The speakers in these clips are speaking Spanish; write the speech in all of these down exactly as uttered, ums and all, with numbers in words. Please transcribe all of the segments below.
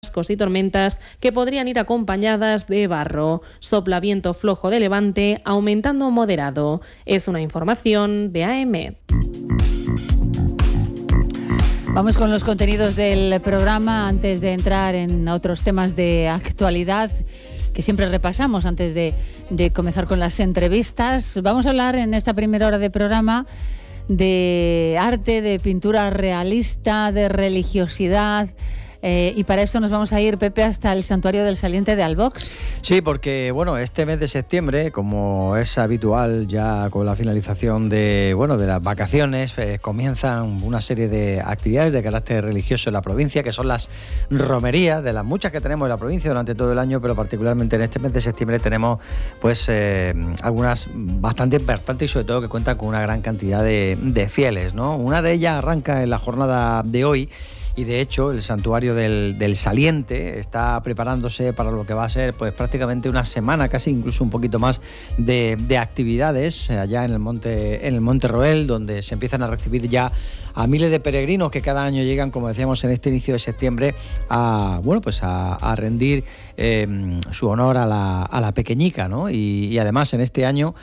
y tormentas que podrían ir acompañadas de barro. Sopla viento flojo de levante, aumentando moderado. Es una información de A E M E D. Vamos con los contenidos del programa antes de entrar en otros temas de actualidad que siempre repasamos antes de, de comenzar con las entrevistas. Vamos a hablar en esta primera hora de programa de arte, de pintura realista, de religiosidad. Eh, y para eso nos vamos a ir, Pepe, hasta el Santuario del Saliente de Albox. Sí, porque bueno, este mes de septiembre, como es habitual ya con la finalización de bueno de las vacaciones, eh, comienzan una serie de actividades de carácter religioso en la provincia, que son las romerías, de las muchas que tenemos en la provincia durante todo el año, pero particularmente en este mes de septiembre tenemos pues eh, algunas bastante importantes y sobre todo que cuentan con una gran cantidad de, de fieles, ¿no? Una de ellas arranca en la jornada de hoy. Y de hecho el Santuario del, del Saliente está preparándose para lo que va a ser pues prácticamente una semana, casi incluso un poquito más de, de actividades allá en el monte en el Monte Roel, donde se empiezan a recibir ya a miles de peregrinos que cada año llegan, como decíamos, en este inicio de septiembre a bueno pues a, a rendir eh, su honor a la, a la Pequeñica, ¿no? Y, y además en este año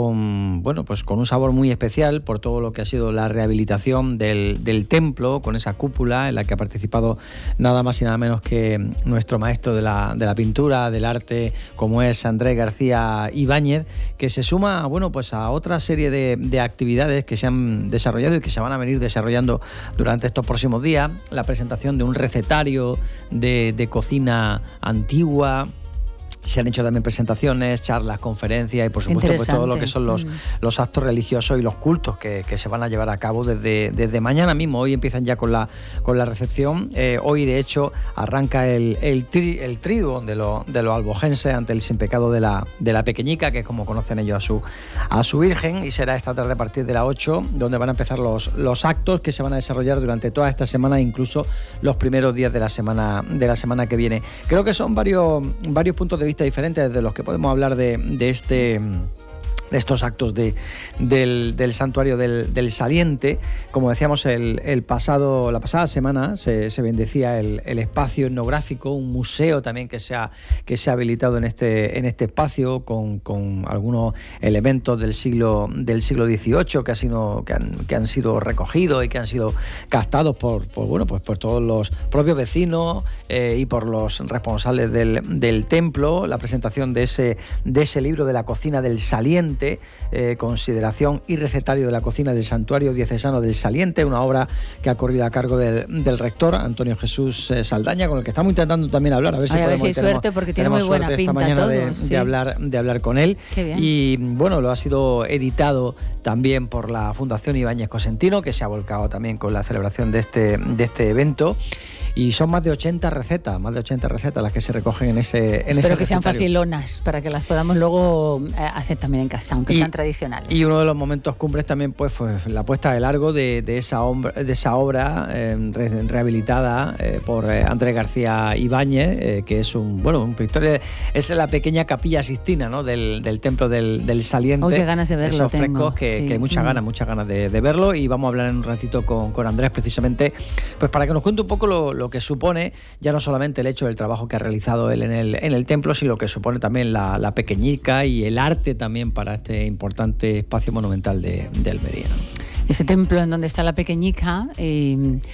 con bueno pues con un sabor muy especial por todo lo que ha sido la rehabilitación del, del templo, con esa cúpula en la que ha participado nada más y nada menos que nuestro maestro de la, de la pintura, del arte, como es Andrés García Ibáñez, que se suma bueno pues a otra serie de, de actividades que se han desarrollado y que se van a venir desarrollando durante estos próximos días. La presentación de un recetario de, de cocina antigua. Se han hecho también presentaciones, charlas, conferencias y por supuesto pues todo lo que son los, mm. los actos religiosos y los cultos que, que se van a llevar a cabo desde, desde mañana mismo. Hoy empiezan ya con la, con la recepción. Eh, hoy de hecho arranca el, el, tri, el triduo de, lo, de los albogenses ante el sin pecado de la, de la Pequeñica, que es como conocen ellos a su, a su Virgen, y será esta tarde a partir de las ocho, donde van a empezar los, los actos que se van a desarrollar durante toda esta semana, incluso los primeros días de la semana, de la semana que viene. Creo que son varios, varios puntos de vista diferentes desde los que podemos hablar de, de este de estos actos de, del, del Santuario del, del Saliente. Como decíamos, el, el pasado, la pasada semana se, se bendecía el, el espacio etnográfico, un museo también que se ha, que se ha habilitado en este, en este espacio con, con algunos elementos del siglo, del siglo dieciocho que, ha sido, que, han, que han sido recogidos y que han sido captados por, por, bueno, pues por todos los propios vecinos eh, y por los responsables del, del templo. La presentación de ese, de ese libro de la cocina del Saliente, Eh, consideración y recetario de la cocina del Santuario Diocesano del Saliente, una obra que ha corrido a cargo del, del rector Antonio Jesús eh, Saldaña, con el que estamos intentando también hablar, a ver si Ay, podemos, a ver si hay suerte, porque tiene muy buena pinta esta mañana todo, de, sí. de, hablar, de hablar con él. Qué bien. Y bueno, lo ha sido editado también por la Fundación Ibáñez Cosentino, que se ha volcado también con la celebración de este, de este evento. Y son más de ochenta recetas, más de ochenta recetas las que se recogen en ese en Espero ese que sean recetario. facilonas para que las podamos luego eh, hacer también en casa, aunque y, sean tradicionales. Y uno de los momentos cumbres también pues fue la puesta de largo de, de, esa, obra, de esa obra eh, re, rehabilitada eh, por eh, Andrés García Ibáñez, eh, que es un bueno un pintor, es la pequeña capilla Sixtina, ¿no? del, del templo del, del Saliente. Oh, qué ganas de verlo esos tengo, frescos que, sí. que hay muchas ganas, muchas ganas de, de verlo, y vamos a hablar en un ratito con, con Andrés precisamente pues para que nos cuente un poco lo, lo que supone ya no solamente el hecho del trabajo que ha realizado él en el, en el templo, sino lo que supone también la, la Pequeñica y el arte también para este importante espacio monumental de, de Almería, ¿no? Ese templo en donde está la Pequeñica y,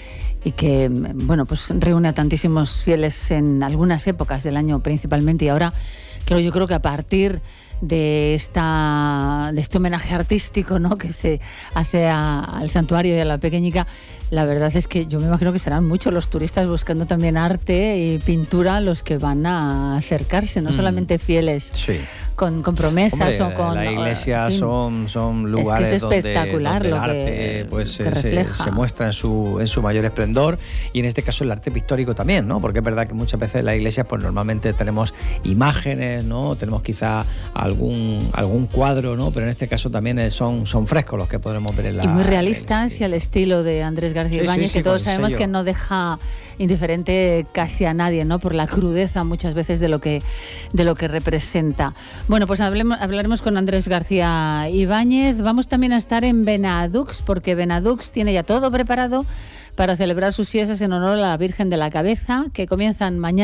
y que bueno pues reúne a tantísimos fieles en algunas épocas del año principalmente, y ahora claro, yo creo que a partir de esta de este homenaje artístico, ¿no?, que se hace a, al santuario y a la Pequeñica, la verdad es que yo me imagino que serán muchos los turistas buscando también arte y pintura los que van a acercarse, no mm. solamente fieles sí. con, con promesas. Hombre, o con la iglesia en fin, son, son lugares es que es espectacular donde, donde lo el arte que, pues, que se, se muestra en su, en su mayor esplendor, y en este caso el arte pictórico también, ¿no? Porque es verdad que muchas veces en las iglesias pues normalmente tenemos imágenes, ¿no? Tenemos quizá algún, algún cuadro, ¿no? Pero en este caso también son, son frescos los que podremos ver en la... Y muy realistas, y al estilo de Andrés García Ibáñez, sí, sí, sí, que todos sabemos sello. Que no deja indiferente casi a nadie, ¿no?, por la crudeza muchas veces de lo que, de lo que representa. Bueno, pues hablemos, hablaremos con Andrés García Ibáñez. Vamos también a estar en Benadux, porque Benadux tiene ya todo preparado para celebrar sus fiestas en honor a la Virgen de la Cabeza, que comienzan mañana.